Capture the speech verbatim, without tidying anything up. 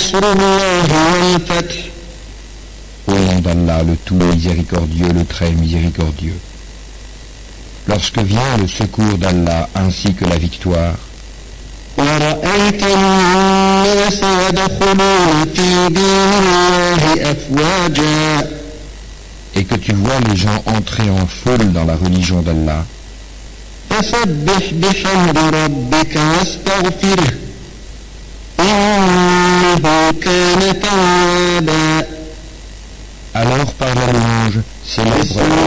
نصر الله والفتح. Au nom d'Allah, le tout miséricordieux, le très miséricordieux. Lorsque vient le secours d'Allah ainsi que la victoire, ورأيت الناس يدخلون في دين الله أفواجا. et que tu vois les gens entrer en foule dans la religion d'Allah, فسبح بحمد ربك واستغفره إنه كان توابا. alors par la louange, célèbre